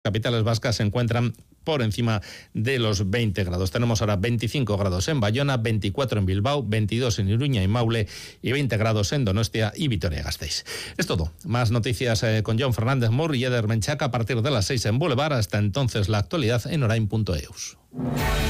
capitales vascas se encuentran por encima de los 20 grados. Tenemos ahora 25 grados en Bayona, 24 en Bilbao, 22 en Iruña y Maule y 20 grados en Donostia y Vitoria-Gasteiz. Es todo. Más noticias con Jon Fernández Mur y Eder Menchaca a partir de las 6 en Boulevard. Hasta entonces, la actualidad en orain.eus.